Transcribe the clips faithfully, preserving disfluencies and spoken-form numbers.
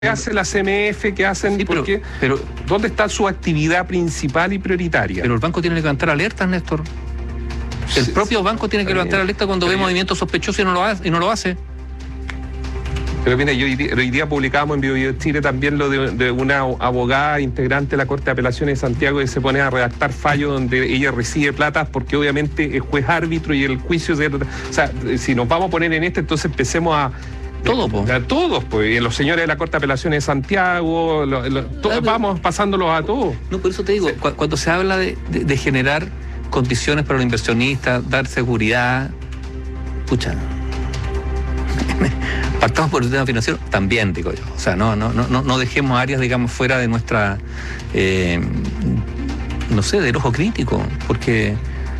¿Qué hace la C M F? ¿Qué hacen? Sí, pero, porque, pero, ¿dónde está su actividad principal y prioritaria? Pero el banco tiene que levantar alertas, Néstor. El Sí, propio banco tiene que levantar alertas cuando ve movimientos sospechosos y no lo hace. Y no lo hace. Pero mira, yo hoy día, hoy día publicábamos en Bio Bio Chile también lo de, de una abogada integrante de la Corte de Apelaciones de Santiago que se pone a redactar fallos donde ella recibe plata porque obviamente es juez árbitro y el juicio se... O sea, si nos vamos a poner en este, entonces empecemos a... Todo, pues. A todos, pues. Los señores de la Corte de Apelaciones de Santiago, lo, lo, to, claro, vamos pasándolos a todos. No, por eso te digo, sí. cu cuando se habla de, de, de generar condiciones para los inversionistas, dar seguridad, escucha, partamos por el tema financiero, también digo yo. O sea, no, no, no, no dejemos áreas, digamos, fuera de nuestra, eh, no sé, del ojo crítico, porque,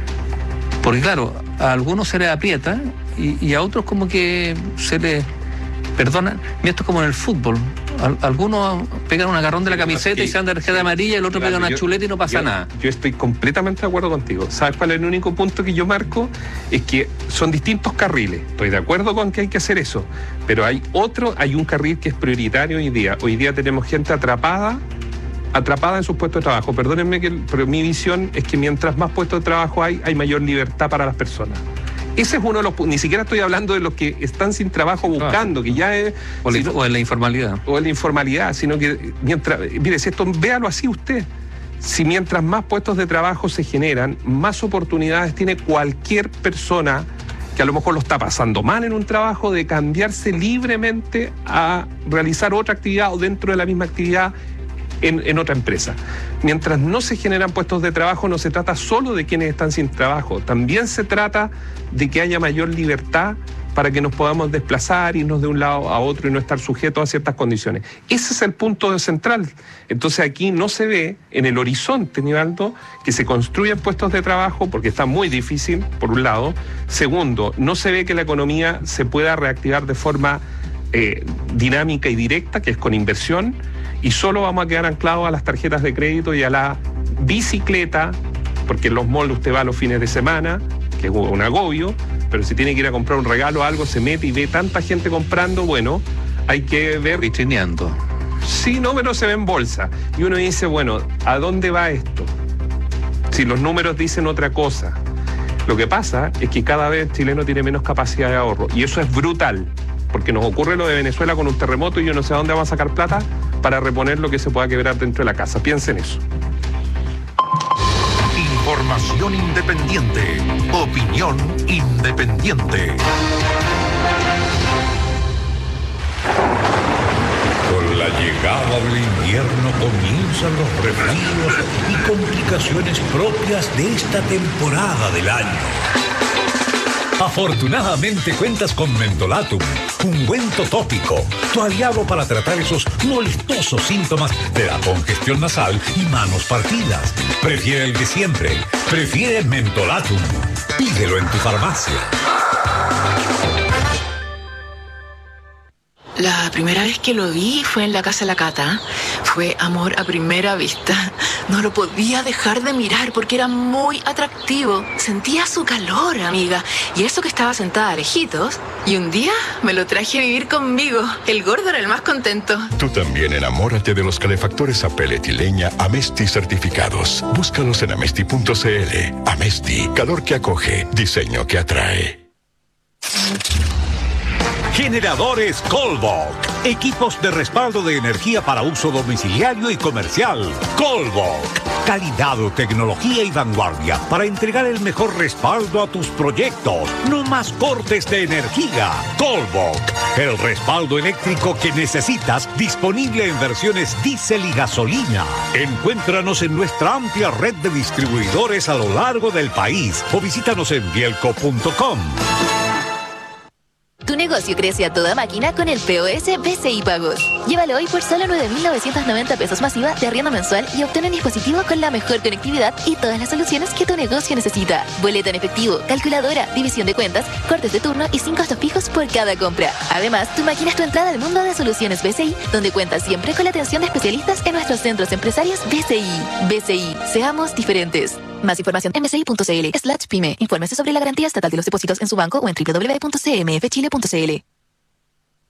porque claro, a algunos se les aprieta y, y a otros como que se les perdona. Mira, esto es como en el fútbol. Al, algunos pegan un agarrón de la camiseta sí, y se dan de tarjeta sí, amarilla, el otro claro, pega una yo, chuleta y no pasa yo, nada. Yo estoy completamente de acuerdo contigo. ¿Sabes cuál es el único punto que yo marco? Es que son distintos carriles. Estoy de acuerdo con que hay que hacer eso. Pero hay otro, hay un carril que es prioritario hoy día. Hoy día tenemos gente atrapada, atrapada en sus puestos de trabajo. Perdónenme, que, pero mi visión es que mientras más puestos de trabajo hay, hay mayor libertad para las personas. Ese es uno de los puntos. Ni siquiera estoy hablando de los que están sin trabajo buscando, que ya es... O, sino, o en la informalidad. O en la informalidad, sino que mientras... Mire, si esto, véalo así usted. Si mientras más puestos de trabajo se generan, más oportunidades tiene cualquier persona que a lo mejor lo está pasando mal en un trabajo de cambiarse libremente a realizar otra actividad o dentro de la misma actividad En, en otra empresa. Mientras no se generan puestos de trabajo, no se trata solo de quienes están sin trabajo, también se trata de que haya mayor libertad para que nos podamos desplazar, irnos de un lado a otro y no estar sujetos a ciertas condiciones. Ese es el punto central. Entonces aquí no se ve en el horizonte, Nivaldo, que se construyan puestos de trabajo porque está muy difícil, por un lado. Segundo, no se ve que la economía se pueda reactivar de forma eh, dinámica y directa, que es con inversión, y solo vamos a quedar anclados a las tarjetas de crédito y a la bicicleta, porque en los malls usted va los fines de semana, que es un agobio, pero si tiene que ir a comprar un regalo o algo, se mete y ve tanta gente comprando, bueno, hay que ver... Vitrineando. Sí, no, pero se ve en bolsa. Y uno dice, bueno, ¿a dónde va esto? Si los números dicen otra cosa. Lo que pasa es que cada vez el chileno tiene menos capacidad de ahorro, y eso es brutal, porque nos ocurre lo de Venezuela con un terremoto y yo no sé a dónde vamos a sacar plata para reponer lo que se pueda quebrar dentro de la casa. Piensen eso. Información independiente. Opinión independiente. Con la llegada del invierno comienzan los resfríos y complicaciones propias de esta temporada del año. Afortunadamente cuentas con Mentolatum, ungüento tópico, tu aliado para tratar esos molestosos síntomas de la congestión nasal y manos partidas. Prefiere el de siempre, prefiere Mentolatum. Pídelo en tu farmacia. La primera vez que lo vi fue en la casa de la Cata. Fue amor a primera vista. No lo podía dejar de mirar porque era muy atractivo. Sentía su calor, amiga. Y eso que estaba sentada a lejitos. Y un día me lo traje a vivir conmigo. El gordo era el más contento. Tú también enamórate de los calefactores a pellet y leña Amesti certificados. Búscalos en amesti punto cl. Amesti, calor que acoge, diseño que atrae. Generadores Colbok. Equipos de respaldo de energía para uso domiciliario y comercial. Colbok. Calidad, tecnología y vanguardia para entregar el mejor respaldo a tus proyectos. No más cortes de energía. Colbok. El respaldo eléctrico que necesitas, disponible en versiones diésel y gasolina. Encuéntranos en nuestra amplia red de distribuidores a lo largo del país o visítanos en bielco punto com. Tu negocio crece a toda máquina con el P O S B C I Pagos. Llévalo hoy por solo nueve mil novecientos noventa pesos masiva de arriendo mensual y obtén un dispositivo con la mejor conectividad y todas las soluciones que tu negocio necesita. Boleta en efectivo, calculadora, división de cuentas, cortes de turno y sin costos fijos por cada compra. Además, tu máquina es tu entrada al mundo de soluciones B C I, donde cuentas siempre con la atención de especialistas en nuestros centros empresarios B C I. B C I, seamos diferentes. Más información en bci punto cl slash pyme. Infórmese sobre la garantía estatal de los depósitos en su banco o en doble u doble u doble u punto c m f chile punto c l.